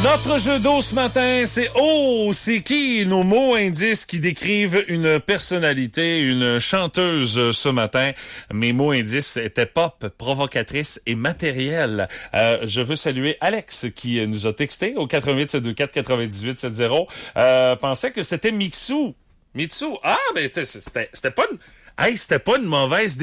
Notre jeu d'eau ce matin, c'est c'est qui nos mots indices qui décrivent une personnalité, une chanteuse ce matin. Mes mots indices étaient pop, provocatrice et matériel. Je veux saluer Alex qui nous a texté au 88-724-9870. Pensait que c'était Mitsu. Ah, ben c'était pas c'était pas une mauvaise